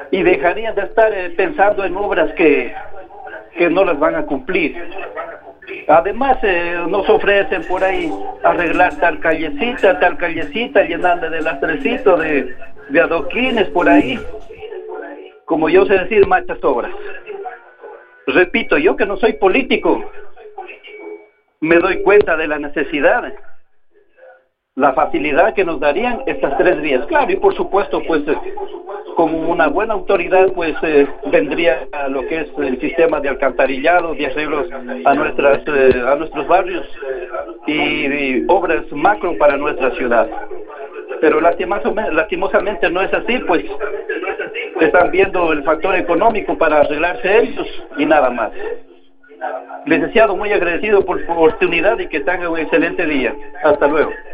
y dejarían de estar pensando en obras que no las van a cumplir. Además, nos ofrecen por ahí arreglar tal callecita, llenarle de lastrecito, de adoquines por ahí. Como yo sé decir, machas obras. Repito, yo que no soy político, me doy cuenta de la necesidad, la facilidad que nos darían estas 3 vías. Claro, y por supuesto, pues, como una buena autoridad, pues, vendría a lo que es el sistema de alcantarillado, de arreglos a nuestros barrios y obras macro para nuestra ciudad. Pero lastimosamente no es así, pues están viendo el factor económico para arreglarse ellos y nada más. Licenciado, muy agradecido por su oportunidad y que tenga un excelente día. Hasta luego.